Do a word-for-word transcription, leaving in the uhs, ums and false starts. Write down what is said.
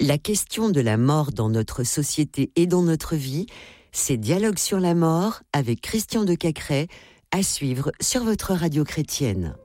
La question de la mort dans notre société et dans notre vie, c'est Dialogue sur la mort avec Christian de Cacrès, à suivre sur votre radio chrétienne.